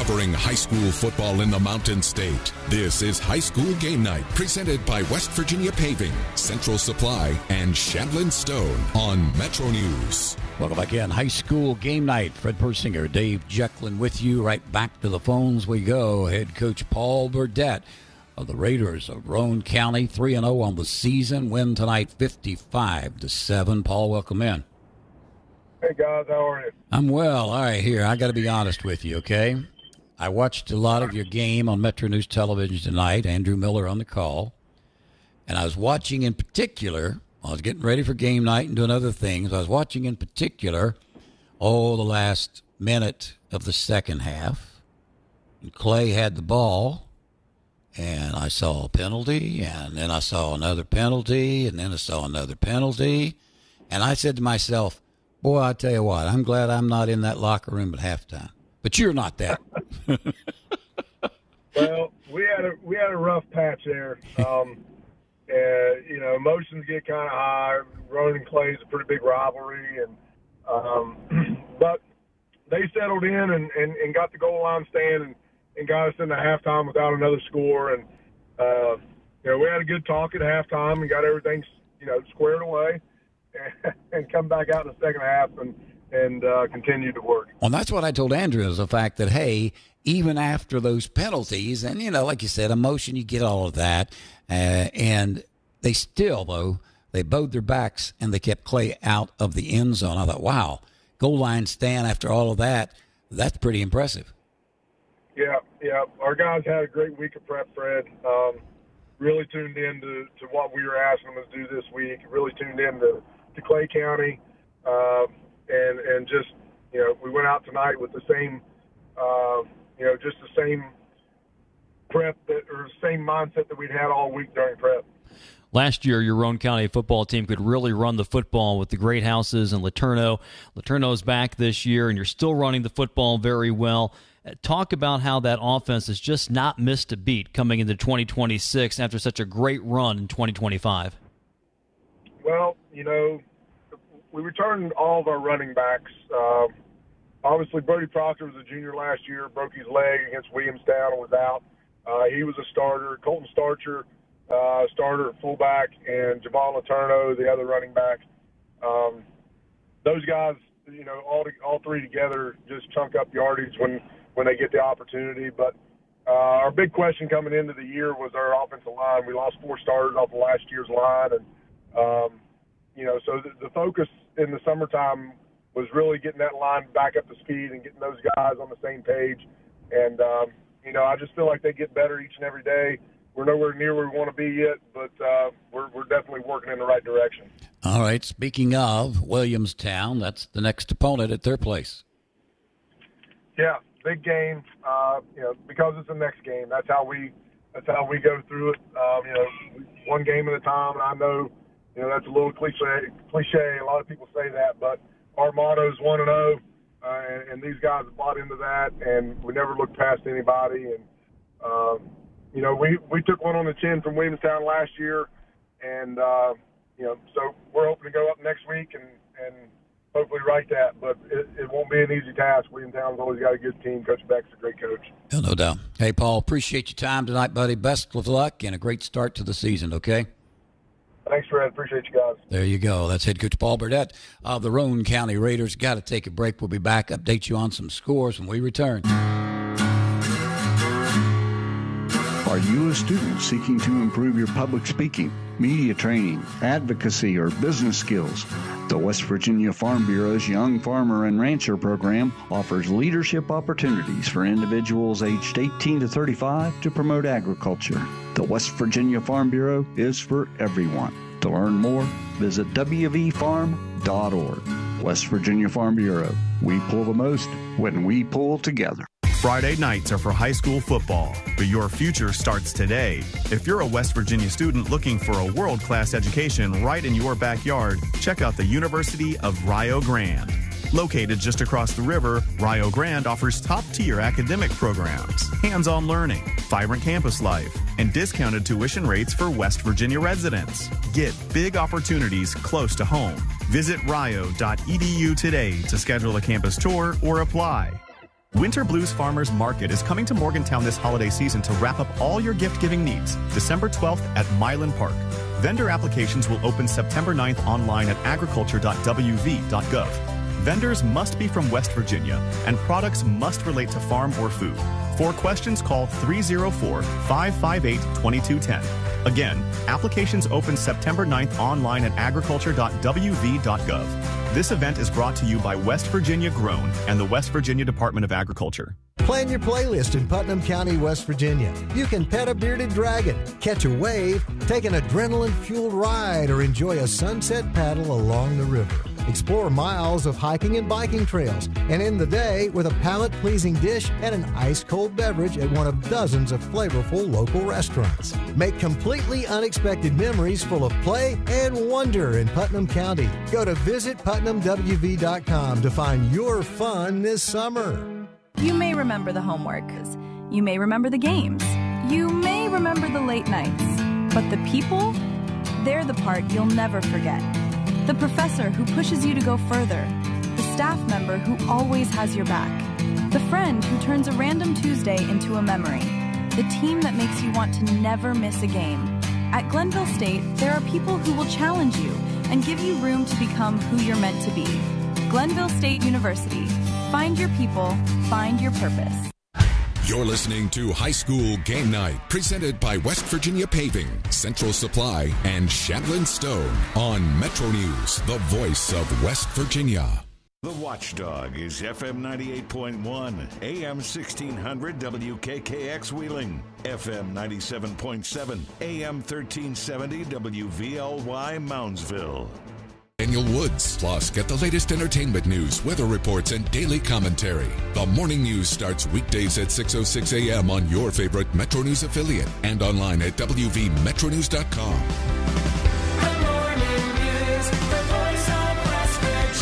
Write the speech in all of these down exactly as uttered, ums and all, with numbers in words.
covering high school football in the Mountain State. This is High School Game Night, presented by West Virginia Paving, Central Supply, and Shandlin Stone on Metro News. Welcome back in. High School Game Night. Fred Persinger, Dave Jekyllin with you. Right back to the phones we go. Head coach Paul Burdett of the Raiders of Roane County, three and oh on the season. Win tonight fifty-five to seven. Paul, welcome in. Hey, guys. How are you? I'm well. All right, here. I got to be honest with you, okay? I watched a lot of your game on Metro News Television tonight, Andrew Miller on the call. And I was watching in particular, I was getting ready for game night and doing other things. I was watching in particular, oh, the last minute of the second half. And Clay had the ball, and I saw a penalty, and then I saw another penalty, and then I saw another penalty. And I said to myself, boy, I tell you what, I'm glad I'm not in that locker room at halftime. But you're not that. Well, we had a we had a rough patch there. Um, and, you know, emotions get kind of high. Roane and Clay is a pretty big rivalry, and um, but they settled in and, and, and got the goal line stand and, and got us into halftime without another score. And uh, you know, we had a good talk at halftime and got everything, you know, squared away. And come back out in the second half and and uh, continue to work. Well, that's what I told Andrew, is the fact that, hey, even after those penalties, and, you know, like you said, emotion, you get all of that, uh, and they still, though, they bowed their backs and they kept Clay out of the end zone. I thought, wow, goal line stand after all of that, that's pretty impressive. Yeah, yeah. Our guys had a great week of prep, Fred. Um, really tuned in to, to what we were asking them to do this week, really tuned in to to Clay County, uh, and and just, you know, we went out tonight with the same, uh, you know, just the same prep that, or same mindset that we'd had all week during prep. Last year, your Roane County football team could really run the football with the Great Houses and Laterno. Laterno's back this year, and you're still running the football very well. Talk about how that offense has just not missed a beat coming into twenty twenty-six after such a great run in twenty twenty-five. Well, you know, we returned all of our running backs. Um, obviously, Brody Proctor was a junior last year, broke his leg against Williamstown and was out. Uh, he was a starter. Colton Starcher, uh, starter at fullback, and Javon Laterno, the other running back. Um, those guys, you know, all to, all three together just chunk up yardage when, when they get the opportunity. But uh, our big question coming into the year was our offensive line. We lost four starters off of last year's line, and Um, you know, so the, the focus in the summertime was really getting that line back up to speed and getting those guys on the same page. And, um, you know, I just feel like they get better each and every day. We're nowhere near where we want to be yet, but uh, we're, we're definitely working in the right direction. All right, speaking of Williamstown, that's the next opponent at their place. Yeah, big game. Uh, you know, because it's the next game, that's how we that's how we go through it. Um, you know, one game at a time, and I know, you know, that's a little cliche. Cliche. A lot of people say that, but our motto is one and zero, and, and these guys bought into that, and we never look past anybody. And um, you know, we we took one on the chin from Williamstown last year, and uh, you know, so we're hoping to go up next week and and hopefully right that. But it, it won't be an easy task. Williamstown's always got a good team. Coach Beck's a great coach. Yeah, no doubt. Hey, Paul, appreciate your time tonight, buddy. Best of luck and a great start to the season. Okay. Thanks, Fred. Appreciate you guys. There you go. That's head coach Paul Burdett of the Roane County Raiders. Got to take a break. We'll be back, update you on some scores when we return. Are you a student seeking to improve your public speaking, media training, advocacy, or business skills? The West Virginia Farm Bureau's Young Farmer and Rancher program offers leadership opportunities for individuals aged eighteen to thirty-five to promote agriculture. The West Virginia Farm Bureau is for everyone. To learn more, visit w v farm dot org. West Virginia Farm Bureau. We pull the most when we pull together. Friday nights are for high school football, but your future starts today. If you're a West Virginia student looking for a world-class education right in your backyard, check out the University of Rio Grande. Located just across the river, Rio Grande offers top-tier academic programs, hands-on learning, vibrant campus life, and discounted tuition rates for West Virginia residents. Get big opportunities close to home. Visit rio dot e d u today to schedule a campus tour or apply. Winter Blues Farmers Market is coming to Morgantown this holiday season to wrap up all your gift-giving needs, December twelfth at Milan Park. Vendor applications will open September ninth online at agriculture dot w v dot gov. Vendors must be from West Virginia, and products must relate to farm or food. For questions, call three oh four, five five eight, two two one zero. Again, applications open September ninth online at agriculture dot w v dot gov. This event is brought to you by West Virginia Grown and the West Virginia Department of Agriculture. Plan your playlist in Putnam County, West Virginia. You can pet a bearded dragon, catch a wave, take an adrenaline-fueled ride, or enjoy a sunset paddle along the river. Explore miles of hiking and biking trails, and end the day with a palate-pleasing dish and an ice-cold beverage at one of dozens of flavorful local restaurants. Make completely unexpected memories full of play and wonder in Putnam County. Go to visit putnam w v dot com to find your fun this summer. You may remember the homework. You may remember the games. You may remember the late nights. But the people, they're the part you'll never forget. The professor who pushes you to go further. The staff member who always has your back. The friend who turns a random Tuesday into a memory. The team that makes you want to never miss a game. At Glenville State, there are people who will challenge you and give you room to become who you're meant to be. Glenville State University. Find your people, find your purpose. You're listening to High School Game Night, presented by West Virginia Paving, Central Supply, and Shandlin Stone on Metro News, the voice of West Virginia. The Watchdog is F M ninety-eight point one, A M sixteen hundred W K K X Wheeling, F M ninety-seven point seven, A M thirteen seventy W V L Y Moundsville. Daniel Woods. Plus, get the latest entertainment news, weather reports, and daily commentary. The morning news starts weekdays at six oh six a m on your favorite Metro News affiliate and online at w v metro news dot com. The morning news, the voice of West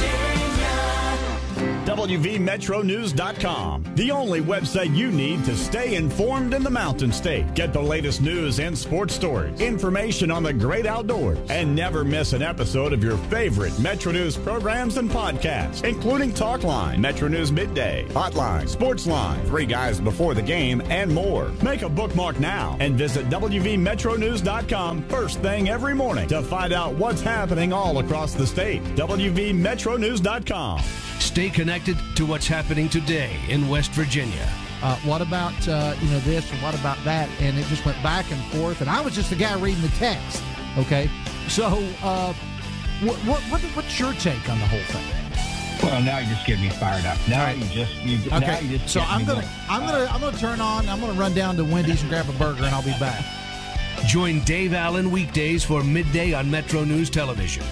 Virginia. w v metro news dot com, the only website you need to stay informed in the Mountain State. Get the latest news and sports stories, information on the great outdoors, and never miss an episode of your favorite Metro News programs and podcasts, including Talkline, Metro News Midday, Hotline, Sportsline, Three Guys Before the Game, and more. Make a bookmark now and visit w v metro news dot com first thing every morning to find out what's happening all across the state. w v metro news dot com. Stay connected to what's happening today in West Virginia. Uh, what about uh, you know this, or what about that? And it just went back and forth. And I was just the guy reading the text. Okay, so uh, what, what, what what's your take on the whole thing? Well, now you're just getting me fired up. Now right. you just you, okay. Now you just so I'm gonna I'm gonna I'm gonna turn on. I'm gonna run down to Wendy's and grab a burger, and I'll be back. Join Dave Allen weekdays for midday on Metro News Television.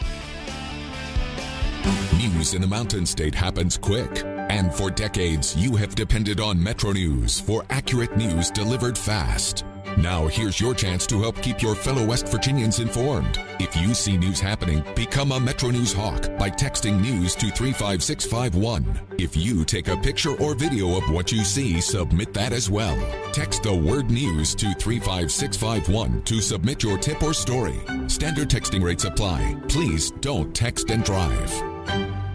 News in the Mountain State happens quick, and for decades you have depended on Metro News for accurate news delivered fast. Now here's your chance to help keep your fellow West Virginians informed. If you see news happening, become a Metro News hawk by texting news to three five six five one. If you take a picture or video of what you see, submit that as well. Text the word news to three five six five one to submit your tip or story. Standard texting rates apply. Please don't text and drive.